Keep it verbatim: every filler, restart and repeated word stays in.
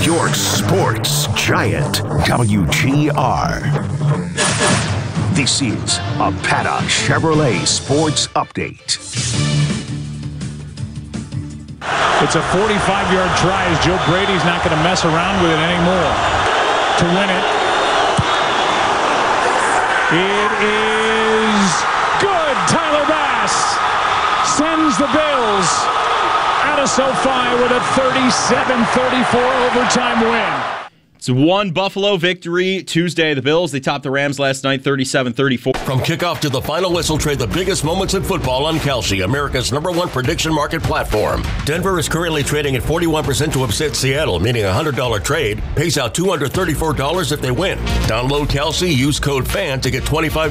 York's sports giant, W G R. This is a Paddock Chevrolet Sports Update. It's a forty-five-yard try as Joe Brady's not going to mess around with it anymore to win it. It is good. Tyler Bass sends the Bills out of SoFi with a thirty-seven thirty-four overtime win. It's one Buffalo victory Tuesday. The Bills, they topped the Rams last night thirty-seven thirty-four. From kickoff to the final whistle, trade the biggest moments in football on Kalshi, America's number one prediction market platform. Denver is currently trading at forty-one percent to upset Seattle, meaning a one hundred dollars trade pays out two hundred thirty-four dollars if they win. Download Kalshi, use code FAN to get twenty-five